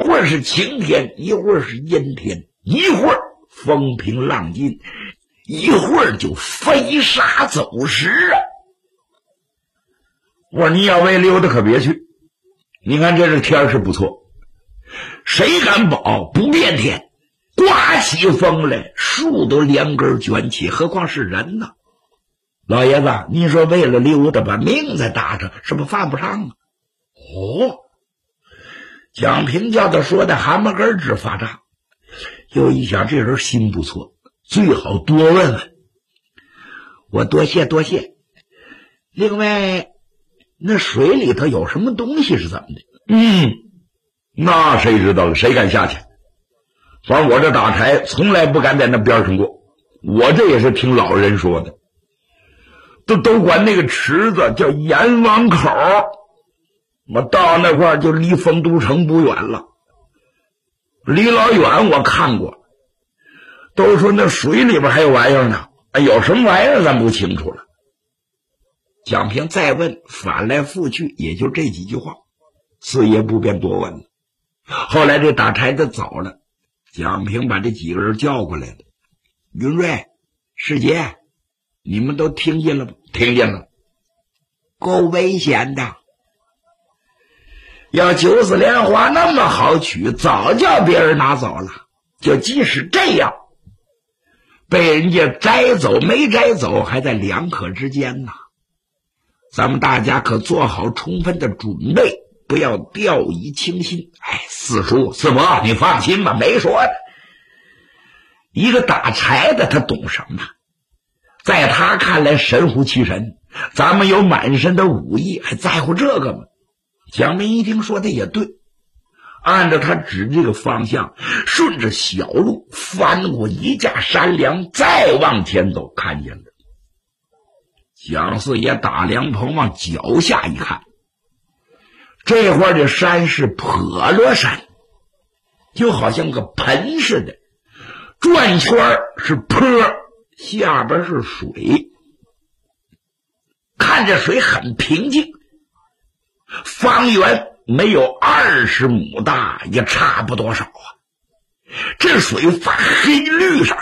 会儿是晴天，一会儿是阴天，一会儿风平浪静，一会儿就飞沙走石啊！我说你要为溜达可别去，你看这天是不错，谁敢保不变天？刮起风来，树都连根卷起，何况是人呢？老爷子，你说为了溜达把命再搭上，是不是犯不上啊？哦，蒋平叫他说的汗毛根直发胀，又一想这人心不错，最好多问问。我多谢多谢。另外，那水里头有什么东西是怎么的？那谁知道了？谁敢下去？反正我这打柴从来不敢在那边上过，我这也是听老人说的，都管那个池子叫阎王口。我到那块儿就离丰都城不远了，离老远我看过，都说那水里边还有玩意儿呢，有什么玩意儿咱不清楚了。蒋平再问，翻来覆去也就这几句话，四爷不便多问了。后来这打柴的走了，蒋平把这几个人叫过来了。云瑞、世杰，你们都听见了吗？听见了。够危险的，要九子莲花那么好取，早叫别人拿走了。就即使这样，被人家摘走没摘走还在两可之间呢。咱们大家可做好充分的准备，不要掉以轻心。四叔四伯你放心吧，没说的。一个打柴的他懂什么？在他看来神乎其神，咱们有满身的武艺，还在乎这个吗？蒋明一听说的也对，按照他指这个方向，顺着小路翻过一架山梁，再往前走，看见了蒋四爷打凉棚往脚下一看，这块的山是坡罗山，就好像个盆似的，转圈是坡，下边是水，看着水很平静，方圆没有20亩大，也差不多少啊。这水发黑绿色，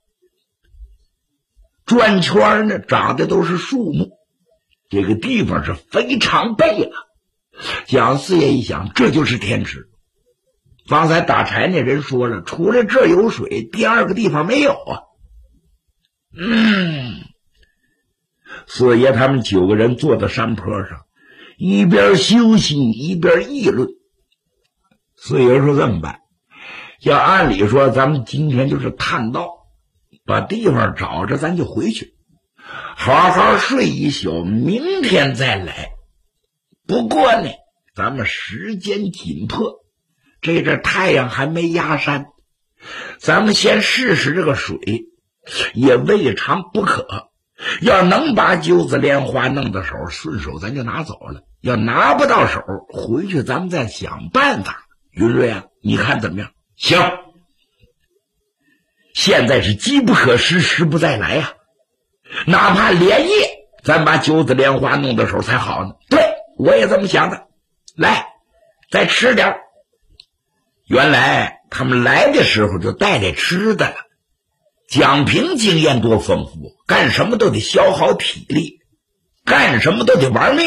转圈呢长的都是树木，这个地方是非常背了。蒋四爷一想，这就是天池。方才打柴那人说了，除了这有水，第二个地方没有啊。四爷他们9个人坐在山坡上，一边休息一边议论。四爷说这么办，要按理说咱们今天就是探道，把地方找着咱就回去，好好睡一宿，明天再来。不过呢，咱们时间紧迫，这阵太阳还没压山，咱们先试试这个水，也未尝不可。要能把九子莲花弄到手，顺手咱就拿走了；要拿不到手，回去咱们再想办法。云瑞啊，你看怎么样？行，现在是机不可失，时不再来啊！哪怕连夜咱把九子莲花弄到手才好呢。对，我也这么想的。来，再吃点。原来他们来的时候就带来吃的了。蒋平经验多丰富，干什么都得消耗体力，干什么都得玩命。